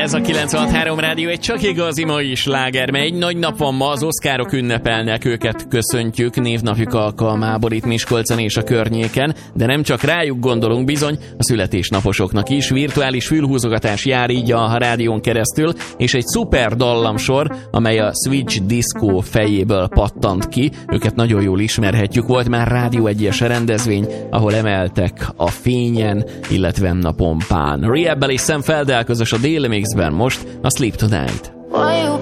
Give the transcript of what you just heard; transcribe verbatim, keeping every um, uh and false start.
Ez a kilencvenhat három rádió egy csak igazi mai sláger, mert egy nagy nap van ma, az Oszkárok ünnepelnek, őket köszöntjük névnapjuk alkalmából itt Miskolcon és a környéken, de nem csak rájuk gondolunk bizony, a születésnaposoknak is. Virtuális fülhúzogatás jár így a rádión keresztül, és egy szuper dallamsor, amely a Switch Disco fejéből pattant ki, őket nagyon jól ismerhetjük, volt már Rádió egyes rendezvény, ahol emeltek a fényen, illetve a pompán. Rehab-bel és Sam Feldel közös a Daily Mixben, most a Sleep Tonight. Why you